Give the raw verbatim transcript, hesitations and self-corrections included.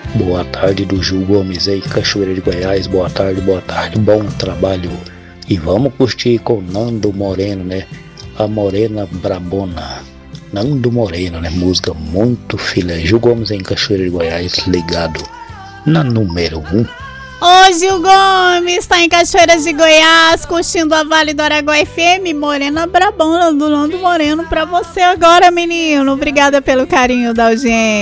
Boa tarde do Gil Gomes aí, Cachoeira de Goiás. Boa tarde, boa tarde, bom trabalho. E vamos curtir com Nando Moreno, né? A Morena Brabona. Nando Moreno, né? Música muito filé. Gil Gomes em Cachoeira de Goiás, ligado na número um. Ô Gil Gomes, tá em Cachoeiras de Goiás, curtindo a Vale do Araguá F M, Morena Brabona, do Nando Moreno pra você agora, menino. Obrigada pelo carinho da audiência.